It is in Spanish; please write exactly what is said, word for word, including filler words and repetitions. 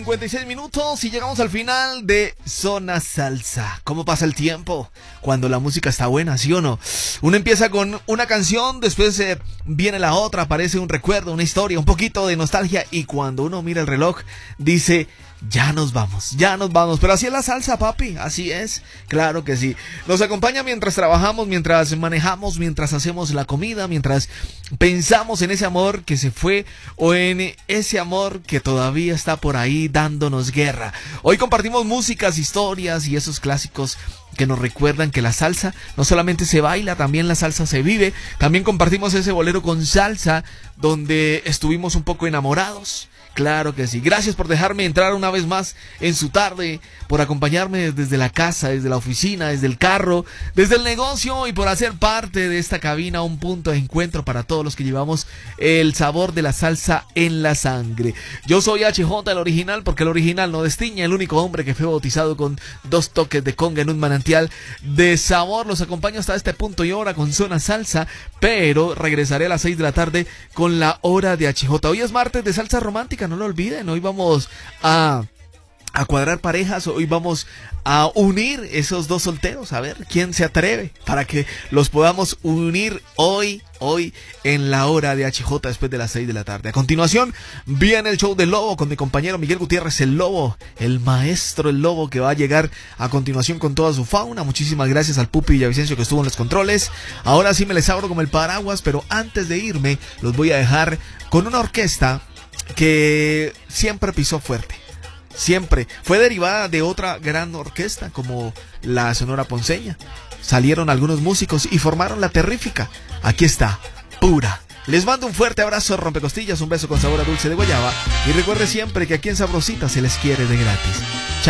cincuenta y seis minutos y llegamos al final de Zona Salsa. ¿Cómo pasa el tiempo cuando la música está buena, sí o no? Uno empieza con una canción, después eh, viene la otra, aparece un recuerdo, una historia, un poquito de nostalgia, y cuando uno mira el reloj dice: ya nos vamos, ya nos vamos. Pero así es la salsa, papi, así es, claro que sí. Nos acompaña mientras trabajamos, mientras manejamos, mientras hacemos la comida, mientras pensamos en ese amor que se fue o en ese amor que todavía está por ahí dándonos guerra. Hoy compartimos músicas, historias y esos clásicos que nos recuerdan que la salsa no solamente se baila, también la salsa se vive. También compartimos ese bolero con salsa donde estuvimos un poco enamorados. Claro que sí. Gracias por dejarme entrar una vez más en su tarde, por acompañarme desde la casa, desde la oficina, desde el carro, desde el negocio, y por hacer parte de esta cabina, un punto de encuentro para todos los que llevamos el sabor de la salsa en la sangre. Yo soy H J, el original, porque el original no destiña, el único hombre que fue bautizado con dos toques de conga en un manantial de sabor. Los acompaño hasta este punto y hora con Zona Salsa, pero regresaré a las seis de la tarde con la hora de H J. Hoy es martes de salsa romántica, no lo olviden. Hoy vamos a, a cuadrar parejas, hoy vamos a unir esos dos solteros, a ver quién se atreve para que los podamos unir hoy, hoy en la hora de H J después de las seis de la tarde. A continuación viene el show del Lobo con mi compañero Miguel Gutiérrez, el Lobo, el maestro el Lobo, que va a llegar a continuación con toda su fauna. Muchísimas gracias al Pupi Villavicencio que estuvo en los controles. Ahora sí me les abro como el paraguas, pero antes de irme los voy a dejar con una orquesta que siempre pisó fuerte, siempre fue derivada de otra gran orquesta como la Sonora Ponceña. Salieron algunos músicos y formaron la Terrífica. Aquí está, Pura. Les mando un fuerte abrazo, rompecostillas, un beso con sabor a dulce de guayaba, y recuerde siempre que aquí en Sabrosita se les quiere de gratis. Chao.